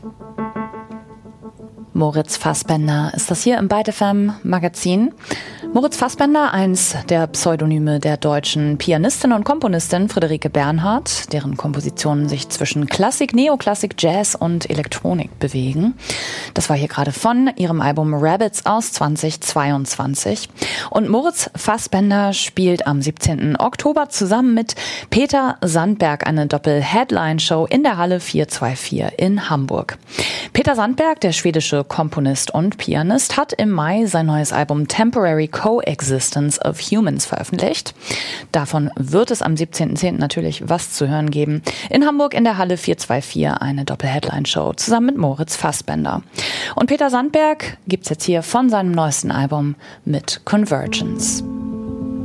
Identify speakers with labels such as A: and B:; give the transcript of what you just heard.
A: Moritz Fassbender ist das hier im Byte FM Magazin. Moritz Fassbender, eins der Pseudonyme der deutschen Pianistin und Komponistin Friederike Bernhard, deren Kompositionen sich zwischen Klassik, Neoklassik, Jazz und Elektronik bewegen. Das war hier gerade von ihrem Album Rabbits aus 2022. Und Moritz Fassbender spielt am 17. Oktober zusammen mit Peter Sandberg eine Doppel-Headline-Show in der Halle 424 in Hamburg. Peter Sandberg, der schwedische Komponist und Pianist, hat im Mai sein neues Album Temporary Coexistence of Humans veröffentlicht. Davon wird es am 17.10. natürlich was zu hören geben. In Hamburg in der Halle 424 eine Doppel-Headline-Show zusammen mit Moritz Fassbender. Und Peter Sandberg gibt's jetzt hier von seinem neuesten Album mit Convergence.